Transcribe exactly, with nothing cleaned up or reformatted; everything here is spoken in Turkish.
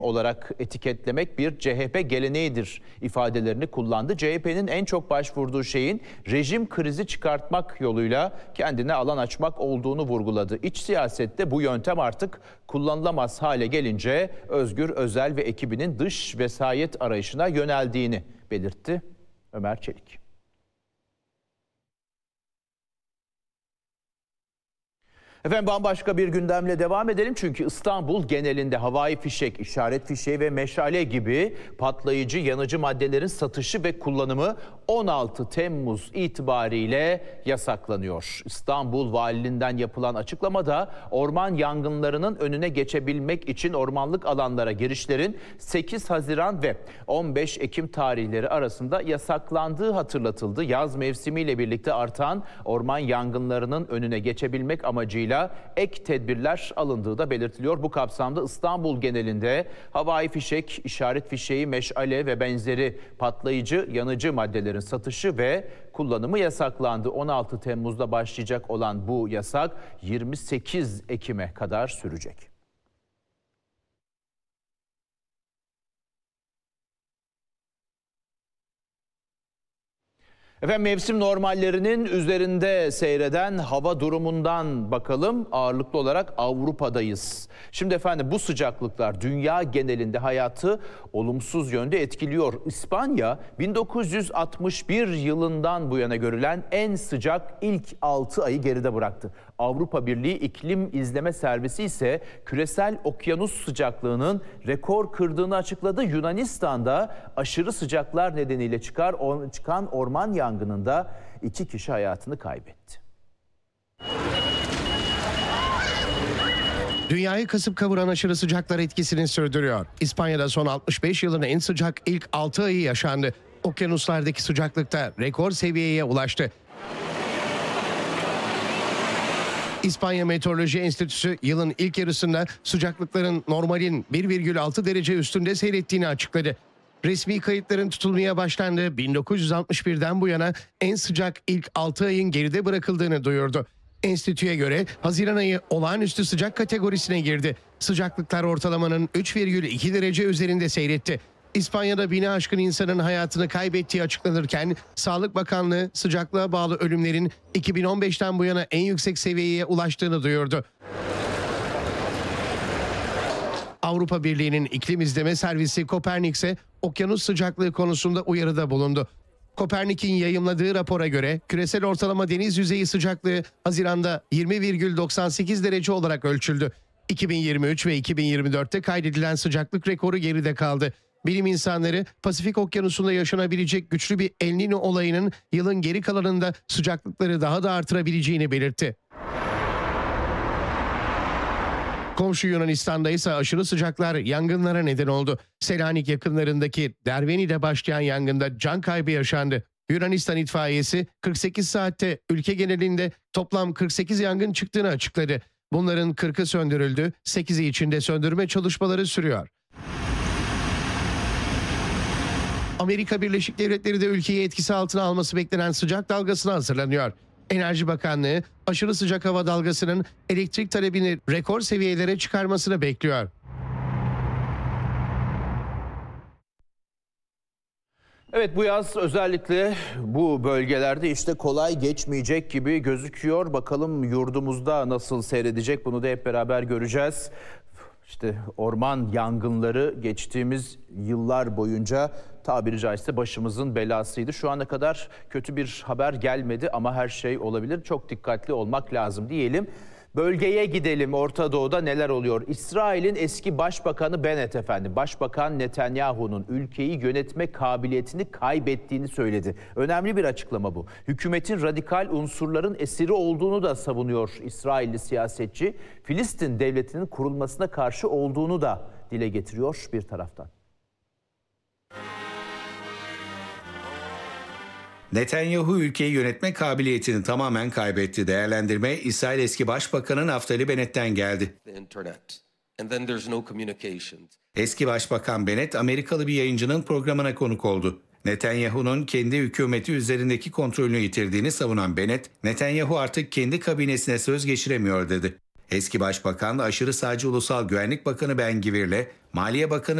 olarak etiketlemek bir C H P geleneğidir ifadelerini kullandı. C H P'nin en çok başvurduğu şeyin rejim krizi çıkartmak yoluyla kendine alan açmak olduğunu vurguladı. İç siyasette bu yöntem artık kullanılamaz hale gelince Özgür Özel ve ekibinin dış vesayet arayışına yöneldiğini belirtti. Ömer Çelik. Efendim bambaşka bir gündemle devam edelim çünkü İstanbul genelinde havai fişek, işaret fişeği ve meşale gibi patlayıcı yanıcı maddelerin satışı ve kullanımı on altı Temmuz itibariyle yasaklanıyor. İstanbul Valiliğinden yapılan açıklamada orman yangınlarının önüne geçebilmek için ormanlık alanlara girişlerin sekiz Haziran ve on beş Ekim tarihleri arasında yasaklandığı hatırlatıldı. Yaz mevsimiyle birlikte artan orman yangınlarının önüne geçebilmek amacıyla ek tedbirler alındığı da belirtiliyor. Bu kapsamda İstanbul genelinde havai fişek, işaret fişeği, meşale ve benzeri patlayıcı yanıcı maddelerin satışı ve kullanımı yasaklandı. on altı Temmuz'da başlayacak olan bu yasak yirmi sekiz Ekim'e kadar sürecek. Efendim mevsim normallerinin üzerinde seyreden hava durumundan bakalım. Ağırlıklı olarak Avrupa'dayız. Şimdi efendim bu sıcaklıklar dünya genelinde hayatı olumsuz yönde etkiliyor. İspanya bin dokuz yüz altmış bir yılından bu yana görülen en sıcak ilk altı ayı geride bıraktı. Avrupa Birliği İklim İzleme Servisi ise küresel okyanus sıcaklığının rekor kırdığını açıkladı. Yunanistan'da aşırı sıcaklar nedeniyle çıkar, çıkan orman yangınında iki kişi hayatını kaybetti. Dünyayı kasıp kavuran aşırı sıcaklar etkisini sürdürüyor. İspanya'da son altmış beş yılın en sıcak ilk altı ayı yaşandı. Okyanuslardaki sıcaklıkta rekor seviyeye ulaştı. İspanya Meteoroloji Enstitüsü yılın ilk yarısında sıcaklıkların normalin bir virgül altı derece üstünde seyrettiğini açıkladı. Resmi kayıtların tutulmaya başlandığı bin dokuz yüz altmış birden bu yana en sıcak ilk altı ayın geride bırakıldığını duyurdu. Enstitüye göre Haziran ayı olağanüstü sıcak kategorisine girdi. Sıcaklıklar ortalamanın üç virgül iki derece üzerinde seyretti. İspanya'da bini aşkın insanın hayatını kaybettiği açıklanırken Sağlık Bakanlığı sıcaklığa bağlı ölümlerin iki bin on beşten bu yana en yüksek seviyeye ulaştığını duyurdu. Avrupa Birliği'nin iklim izleme servisi Kopernik ise okyanus sıcaklığı konusunda uyarıda bulundu. Kopernik'in yayımladığı rapora göre küresel ortalama deniz yüzeyi sıcaklığı Haziran'da yirmi virgül doksan sekiz derece olarak ölçüldü. iki bin yirmi üç ve iki bin yirmi dörtte kaydedilen sıcaklık rekoru geride kaldı. Bilim insanları Pasifik Okyanusu'nda yaşanabilecek güçlü bir El Niño olayının yılın geri kalanında sıcaklıkları daha da artırabileceğini belirtti. Komşu Yunanistan'da ise aşırı sıcaklar yangınlara neden oldu. Selanik yakınlarındaki Derveni'de başlayan yangında can kaybı yaşandı. Yunanistan itfaiyesi kırk sekiz saatte ülke genelinde toplam kırk sekiz yangın çıktığını açıkladı. Bunların kırkı söndürüldü, sekizi içinde söndürme çalışmaları sürüyor. Amerika Birleşik Devletleri de ülkeyi etkisi altına alması beklenen sıcak dalgasına hazırlanıyor. Enerji Bakanlığı aşırı sıcak hava dalgasının elektrik talebini rekor seviyelere çıkarmasını bekliyor. Evet, bu yaz özellikle bu bölgelerde işte kolay geçmeyecek gibi gözüküyor. Bakalım yurdumuzda nasıl seyredecek, bunu da hep beraber göreceğiz. İşte orman yangınları geçtiğimiz yıllar boyunca tabiri caizse başımızın belasıydı. Şu ana kadar kötü bir haber gelmedi ama her şey olabilir. Çok dikkatli olmak lazım diyelim. Bölgeye gidelim. Orta Doğu'da neler oluyor? İsrail'in eski başbakanı Bennett efendim, Başbakan Netanyahu'nun ülkeyi yönetme kabiliyetini kaybettiğini söyledi. Önemli bir açıklama bu. Hükümetin radikal unsurların esiri olduğunu da savunuyor İsrailli siyasetçi. Filistin devletinin kurulmasına karşı olduğunu da dile getiriyor bir taraftan. Netanyahu ülkeyi yönetme kabiliyetini tamamen kaybetti. Değerlendirme İsrail eski başbakanı Naftali Bennett'ten geldi. Eski başbakan Bennett Amerikalı bir yayıncının programına konuk oldu. Netanyahu'nun kendi hükümeti üzerindeki kontrolünü yitirdiğini savunan Bennett, Netanyahu artık kendi kabinesine söz geçiremiyor dedi. Eski Başbakan, aşırı sağcı Ulusal Güvenlik Bakanı Ben Gvir'le Maliye Bakanı